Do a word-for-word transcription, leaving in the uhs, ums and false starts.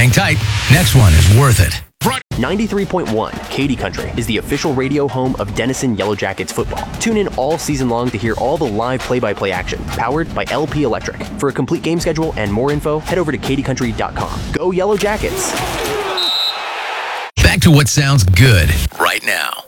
hang tight. Next one is worth it. ninety-three point one Katy Country is the official radio home of Denison Yellow Jackets football. Tune in all season long to hear all the live play-by-play action, powered by L P Electric. For a complete game schedule and more info, head over to katy country dot com. Go Yellow Jackets! Back to what sounds good right now.